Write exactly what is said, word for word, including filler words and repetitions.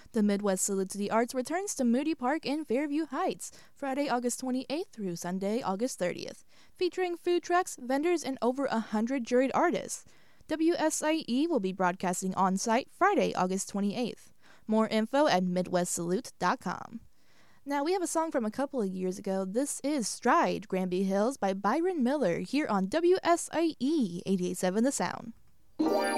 The Midwest Salute to the Arts returns to Moody Park in Fairview Heights, Friday, August twenty-eighth through Sunday, August thirtieth, featuring food trucks, vendors, and over a hundred juried artists. W S I E will be broadcasting on-site Friday, August twenty-eighth. More info at midwest salute dot com. Now, we have a song from a couple of years ago. This is Stride, Granby Hills by Byron Miller here on W S I E eighty-eight point seven The Sound.